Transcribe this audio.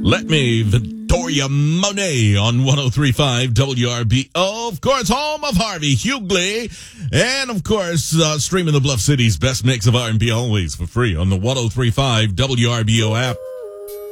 Let me, Victoria Monet on 103.5 WRBO. Of course, home of Harvey Hughley. And, of course, streaming the Bluff City's best mix of R&B always for free on the 103.5 WRBO app.